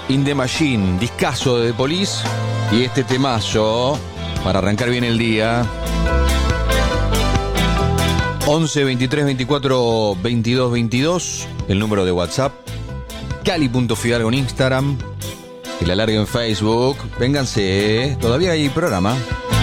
in the Machine, discazo de The Police. Y este temazo para arrancar bien el día. 11 23 24 22 22, el número de WhatsApp. Cali.fidalgo en Instagram. Que la largue en Facebook. Vénganse, todavía hay programa.